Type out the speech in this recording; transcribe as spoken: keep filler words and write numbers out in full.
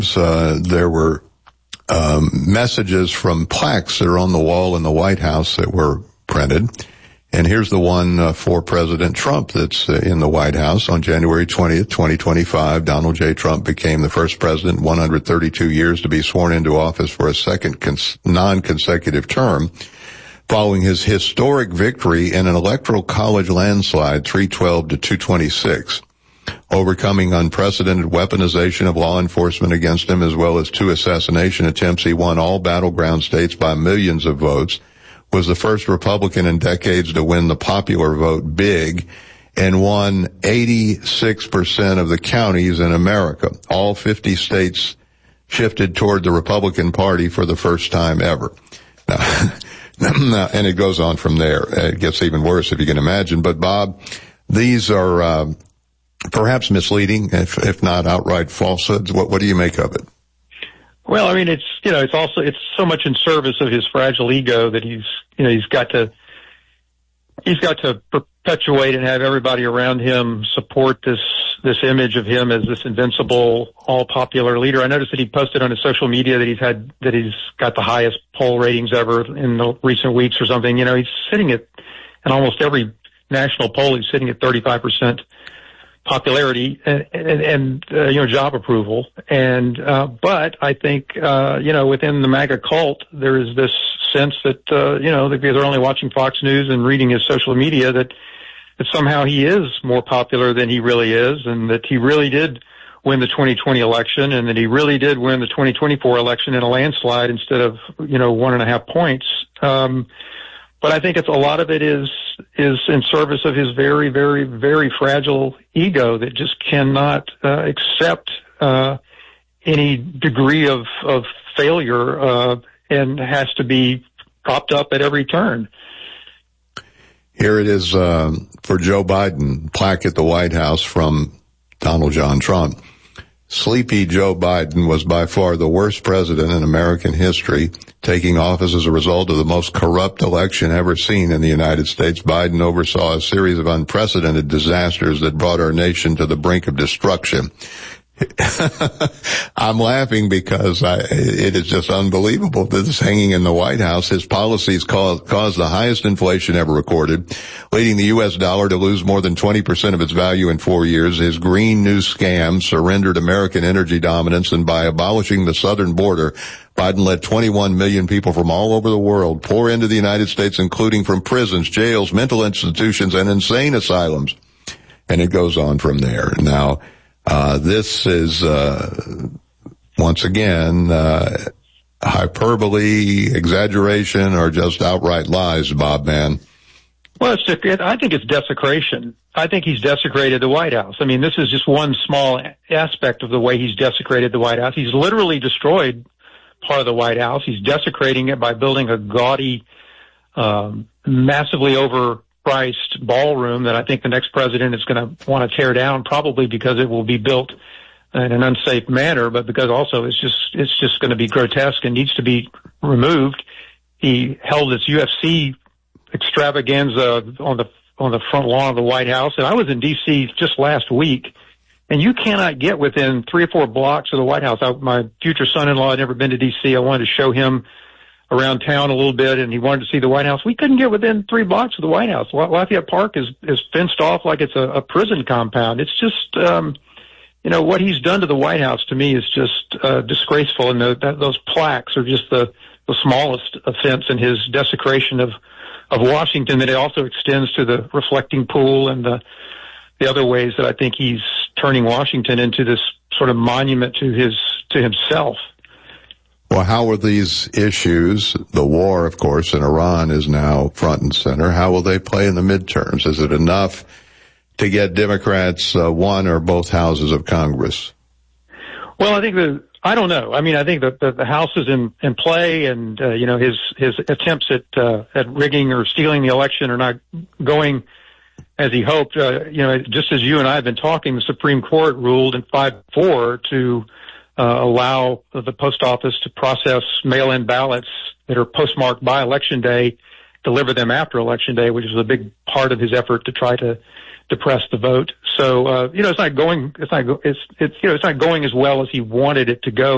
uh, there were um, messages from plaques that are on the wall in the White House that were printed. And here's the one uh, for President Trump that's uh, in the White House. On January twentieth, twenty twenty-five, Donald J. Trump became the first president in one hundred thirty-two years to be sworn into office for a second cons- non-consecutive term, following his historic victory in an electoral college landslide, three twelve to two twenty-six. Overcoming unprecedented weaponization of law enforcement against him, as well as two assassination attempts, he won all battleground states by millions of votes, was the first Republican in decades to win the popular vote big, and won eighty-six percent of the counties in America. All fifty states shifted toward the Republican Party for the first time ever. Now, and it goes on from there. It gets even worse, if you can imagine. But, Bob, these are uh, perhaps misleading, if, if not outright falsehoods. What, what do you make of it? Well, I mean, it's, you know, it's also, it's so much in service of his fragile ego that he's, you know, he's got to, he's got to perpetuate and have everybody around him support this, this image of him as this invincible, all popular leader. I noticed that he posted on his social media that he's had, that he's got the highest poll ratings ever in the recent weeks or something. You know, he's sitting at, in almost every national poll, he's sitting at thirty-five percent. Popularity and, and, and uh, you know, job approval. And, uh, but I think, uh, you know, within the MAGA cult, there is this sense that, uh, you know, that because they're only watching Fox News and reading his social media, that, that somehow he is more popular than he really is, and that he really did win the twenty twenty election, and that he really did win the twenty twenty-four election in a landslide instead of, you know, one and a half points. Um, But I think it's a lot of it is is in service of his very, very, very fragile ego that just cannot uh, accept uh, any degree of of failure uh, and has to be propped up at every turn. Here it is uh, for Joe Biden, plaque at the White House from Donald John Trump. Sleepy Joe Biden was by far the worst president in American history, taking office as a result of the most corrupt election ever seen in the United States. Biden oversaw a series of unprecedented disasters that brought our nation to the brink of destruction. I'm laughing because I, it is just unbelievable that this hanging in the White House. His policies caused, caused the highest inflation ever recorded, leading the U S dollar to lose more than twenty percent of its value in four years. His Green New Scam surrendered American energy dominance, and by abolishing the southern border, Biden let twenty-one million people from all over the world pour into the United States, including from prisons, jails, mental institutions, and insane asylums. And it goes on from there. Now, Uh, this is, uh, once again, uh, hyperbole, exaggeration, or just outright lies, Bob, man. Well, it's, I think it's desecration. I think he's desecrated the White House. I mean, this is just one small aspect of the way he's desecrated the White House. He's literally destroyed part of the White House. He's desecrating it by building a gaudy, um, massively over priced ballroom that I think the next president is going to want to tear down, probably because it will be built in an unsafe manner, but because also it's just it's just going to be grotesque and needs to be removed. He held this U F C extravaganza on the on the front lawn of the White House, and I was in D C just last week, and you cannot get within three or four blocks of the White House. I, my future son-in-law had never been to D C. I wanted to show him around town a little bit, and he wanted to see the White House. We couldn't get within three blocks of the White House. Lafayette Park is, is fenced off like it's a, a prison compound. It's just, um, you know, what he's done to the White House to me is just uh, disgraceful, and the, that, those plaques are just the, the smallest offense in his desecration of, of Washington. That it also extends to the reflecting pool and the, the other ways that I think he's turning Washington into this sort of monument to his to himself. Well, how will these issues, the war, of course, in Iran is now front and center, how will they play in the midterms? Is it enough to get Democrats uh, one or both houses of Congress? Well, I think the, I don't know. I mean, I think that the, the House is in, in play, and, uh, you know, his, his attempts at, uh, at rigging or stealing the election are not going as he hoped. Uh, you know, just as you and I have been talking, the Supreme Court ruled in five four to Uh, allow the post office to process mail-in ballots that are postmarked by Election Day, deliver them after Election Day, which is a big part of his effort to try to depress the vote. So, uh, you know, it's not going, it's not, it's, it's, you know, it's not going as well as he wanted it to go.